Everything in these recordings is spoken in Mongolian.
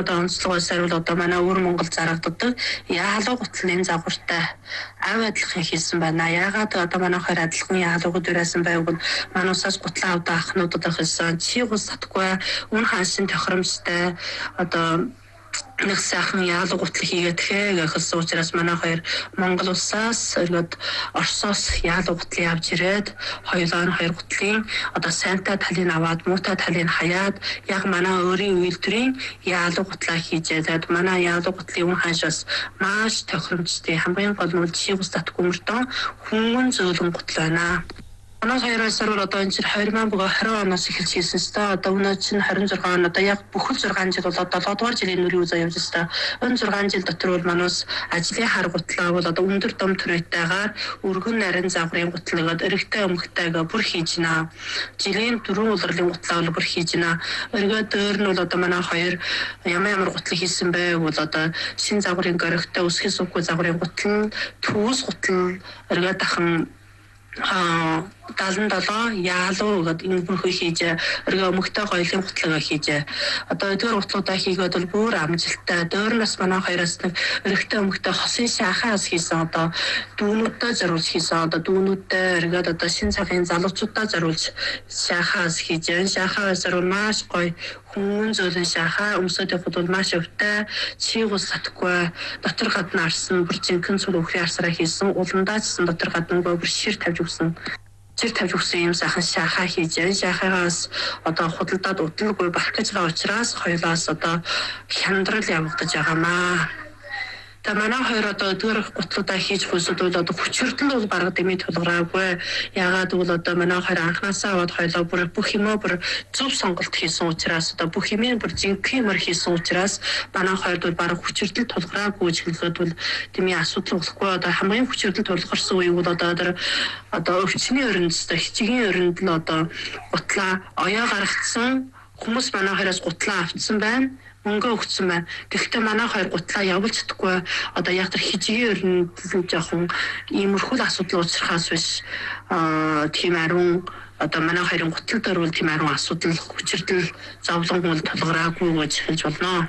одоо онцлогоос хариул одоо манай өвөр Монгол зарагддаг яалуу гутлын загвартай ав адилхан хийсэн байна. Яагаад одоо манайхаар адилхан яалуугд өрөөсөн байвал манусаас гутлаа одоо ахнуудад ахсан чи гус сатгүй үн ханшин тохиромжтой одоо нэг сайхан яалуу гутал хийгээд гэхэлсэн учраас манай хоёр Монгол улсаас өргөд Оросоос яалуу гутлыг авч ирээд хоёулаа нь хоёр гутлын одоо сайнтай талыг аваад муутай талыг хаяад яг манай өөрийн үйлдвэрийн яалуу гутлаа хийжээд манай яалуу гутлын үн ханшаас маш тохиромжтой хамгийн гол нь жишээ ус татгүй мөрдөн хүмүүн зөөлөн гутал байна. Манай хоёроос сарвар одоо энэ 2020 оноос эхэлж хийсэн хэвээр одоо өнөө чинь 26 он одоо яг бүхэл 6 жил бол одоо 7 дугаар жилийн нөрийн үзээ явж байгаа. Энэ 6 жил дотор бол манус ажлын хар гутлаа бол одоо өндөр дом төрөйтэйгээр өргөн нарийн загварын гутлагад өргөтэй өмгтэйгээ бүр хийж гинэ. Жилийн 4 улирлын гутлаа бол бүр хийж гинэ. Өргөө дөр нь бол одоо манай хоёр ямар гутлаг хийсэн бэ бол одоо шин загварын горигтой өсгөл сүггүй загварын гутал, түүс гутал, өргөө дахин 77 яалуу гэдэг энэ бүрхөө хийж өргөө өмгтэй гоёлын гутлага хийж одоо эдгээр гутлуудаа хийгээд бол бүр амжилттай дөөрнөөс манай хоёроос нэг өргөтэй өмгтэй хосын шахаас хийсэн одоо дүүнүүдтэй зориулж хийсэн одоо дүүнүүдтэй өргөөд одоо шин цагын залуучуудаа зориулж шахаас хийж шахаас зориул маш гоё хүн зөөлөн шахаа өмсөд явахд бол маш өвтэй чиг ус сатгүй дотор гадна арсан бүр жинхэнэ цул өхрийн арсараа хийсэн уландаачсан дотор гадна бүр шир тавьж өгсөн юм сайхан шахаа хийж шахаагаас одоо худалдаад удалгүй барах гэж байгаа учраас хоёулаас одоо хяндрал явагдаж байгаамаа. Та манай хоёр одоо өдөр гутлуудаа хийж хөөсөд бол одоо хүчирдэл бол бараг дэмий тулгараагүй. Яагаад бол одоо манай хоёр анханасаа аваад хоёлоо бүр бүх юмаа бүр зөв сонголт хийсэн учраас одоо бүх юмыг бүр жинхэнэ мөр хийсэн учраас манай хоёрд бол бараг хүчирдэл тулгараагүй ч хэлэхэд бол дэмий асуудал болохгүй. Одоо хамгийн хүчирдэл тулгарсан үе бол одоо өвчний өрөндтэй хичгийн өрөнд нь одоо гутлаа оёо гаргацсан хүмүүс манай хоёроос гутлаа авцсан байна. Мөнгө өгсөн байна. Гэхдээ манай хоёр гутлаа явуулж чадахгүй. Одоо яг тэр хижгийн өрөнд жоохон иймэрхүү асуудал учрахаас биш тийм ариун одоо манай хоёрын гутал дээр бол тийм ариун асуудал хүчирдэл зовлон бол толгораагүй гэж хэлж болно.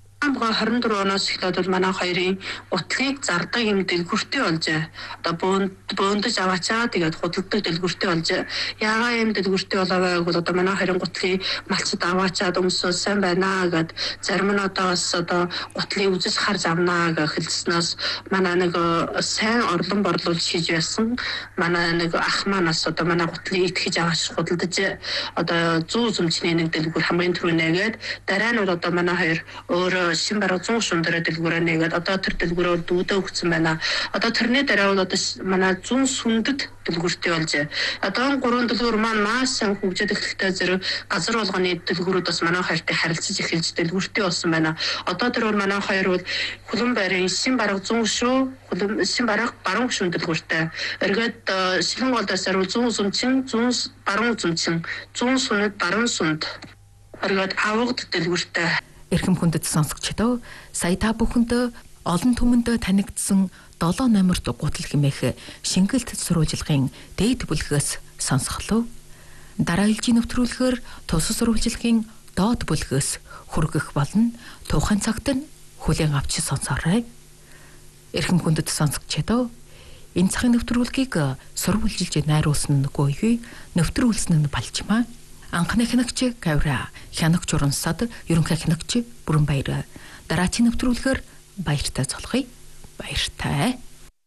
24 оноос эхлээд бол манай хоёрын гутлыг зардаг юм дэлгүртэй болжээ. Одоо бөөндөж аваачаа тэгээд худалдаг дэлгүртэй болжээ. Яагаад юм дэлгүртэй болоо вэ? Одоо манай хоёрын гутлыг малчид аваачаад өмсөө сайн байна гэд зарим нь одоо гутлыг үзэж харж авнаа гэх хэлснээс манай нэг сайн орлон борлуулж хийж байсан. Манай нэг ах манаас одоо манай гутлыг итгэж аваач худалдаж одоо 100 зэмчний нэг дэлгүр хамгийн түрүү нээгээд дараа нь бол одоо манай хоёр өөр шин бараг 100 шундары дэлгүүрээ нэгээд одоо тэр дэлгүүрөөр дүүдээ өгсөн байна. Одоо тэрний дараа бол одоо манай 100 сүндэд дэлгүүртэй болжээ. Одоо 3 дэлгүүр маань маш сайн хөгжиж эхлэхдээ зэрэг газар болгоны дэлгүүрүүдээс манай хоёртой харилцаж эхэлж дэлгүүртэй болсон байна. Одоо тэр манай хоёр бол хөлөн байрын шин бараг 100 шүү, шин бараг баруун шүн дэлгүүртэй. Эргээд шилэн голдоос харуул 100 сүмчин, 100 баруун сүмчин, 100 сүнэд баруун сүнд. Эргээд авгад дэлгүүртэй. Эрхэм хүндэт сонсогчдоо сая та бүхэнд олон түмэнд танигдсан 7 номерт гутал хэмээх шингэлт сурвалжилгын дээд бүлгээс сонсголоо. Дараа ээлжийн нэвтрүүлгээр тус сурвалжилгын доод бүлгээс хүргэх болно. Тухайн цагт нь хүлээн авч сонсоорой. Эрхэм хүндэт сонсогчдоо энэ цагийн нэвтрүүлгийг сурвалжилж найруулсан нөгөөе нэвтрүүлсэн нь Балчмаа. Анхны хянагч Гавра, хянагч Урансад, ерөнхий хянагч Бүрэнбаяр. Дараагийн нэвтрүүлгээр баяртай цолгоё. Баяртай.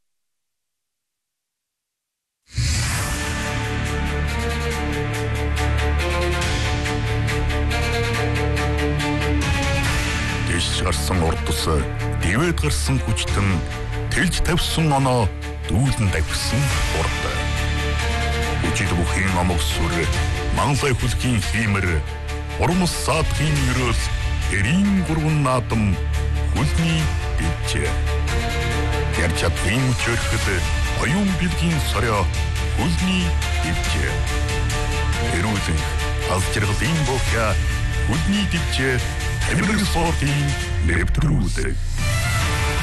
Дэш гарсан урд тус, дэвэд гарсан хүчтэн, тэлж тавьсан оноо, дүүлэн давхсан урд. Үжид бүхийн амог сүр Манлай хүлгийн хиймэр урмс саадхийн өрөөс эрийн гурван наадам хүлний дэвчээ. Тэр чадварын мөчөрөхөд оюун билгийн сорё хүлний дэвчээ. Эрүүлэн алс жаргалын бохя хүлний дэвчээ тамирын сортын нэвтрүүлдэг.